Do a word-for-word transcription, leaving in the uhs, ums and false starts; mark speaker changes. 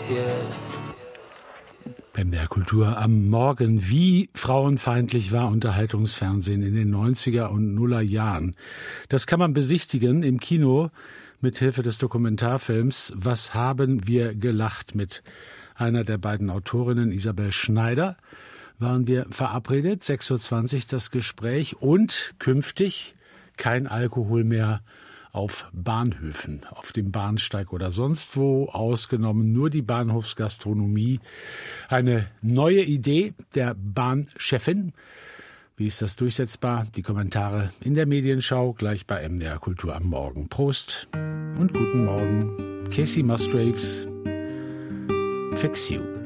Speaker 1: M D R Kultur am Morgen. Wie frauenfeindlich war Unterhaltungsfernsehen in den neunziger und Nuller Jahren? Das kann man besichtigen im Kino mit Hilfe des Dokumentarfilms Was haben wir gelacht? Mit einer der beiden Autorinnen, Isabel Schneider, waren wir verabredet. sechs Uhr zwanzig das Gespräch und künftig kein Alkohol mehr auf Bahnhöfen, auf dem Bahnsteig oder sonst wo, ausgenommen nur die Bahnhofsgastronomie. Eine neue Idee der Bahnchefin. Wie ist das durchsetzbar? Die Kommentare in der Medienschau, gleich bei M D R Kultur am Morgen. Prost und guten Morgen. Casey Musgraves, Fix You.